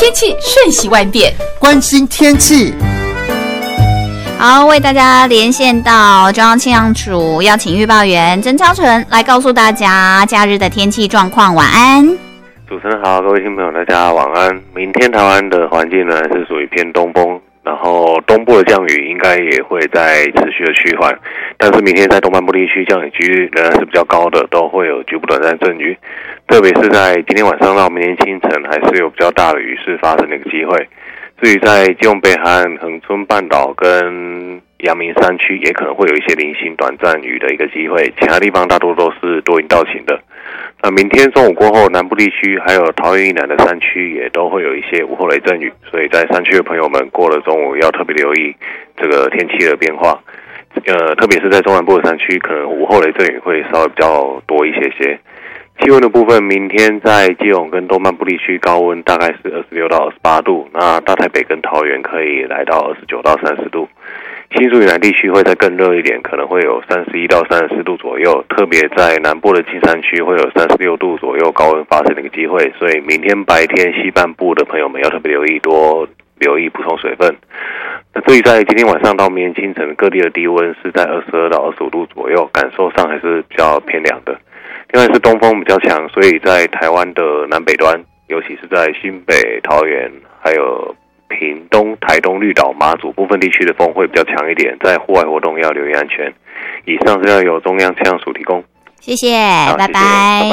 天气瞬息万变， 关心天气。 好，为大家连线到中央气象署，邀请预报员曾超纯来告诉大家假日的天气状况。晚安。 主持人好，各位听众朋友大家晚安。明天台湾的环境呢是属于偏东风，然后东部的降雨应该也会在持续的趋缓，但是明天在东半部地区降雨几率仍然是比较高的，都会有局部短暂阵雨，特别是在今天晚上到明天清晨还是有比较大的雨势发生的一个机会。至于在基隆北海岸、恒春半岛跟阳明山区也可能会有一些零星短暂雨的一个机会，其他地方大多都是多云到晴的。那明天中午过后，南部地区还有桃园以南的山区也都会有一些午后雷阵雨，所以在山区的朋友们过了中午要特别留意这个天气的变化。特别是在中南部的山区，可能午后雷阵雨会稍微比较多一些些。气温的部分，明天在基隆跟东半部地区高温大概是26到28度，那大台北跟桃园可以来到29到30度。新竹以南地区会再更热一点，可能会有31到34度左右，特别在南部的金山区会有36度左右高温发生的一个机会，所以明天白天西半部的朋友们要特别留意，多留意补充水分。那至于在今天晚上到明天清晨，各地的低温是在22到25度左右，感受上还是比较偏凉的。另外是东风比较强，所以在台湾的南北端，尤其是在新北、桃园还有屏东、台东、绿岛、马祖部分地区的风会比较强一点，在户外活动要留意安全。以上是要由中央气象署提供。 谢谢，拜拜。 拜拜。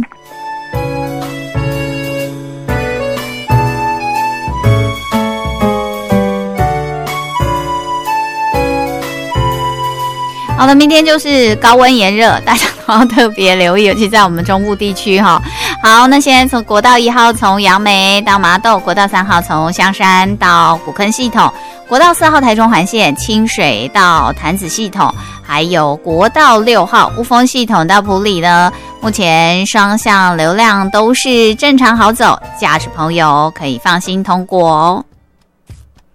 好的，明天就是高温炎热，大家都要特别留意，尤其在我们中部地区哈。好，那现在从国道1号从杨梅到麻豆，国道3号从香山到古坑系统，国道4号台中环线清水到潭子系统，还有国道6号雾峰系统到埔里呢。目前双向流量都是正常好走，驾驶朋友可以放心通过哦。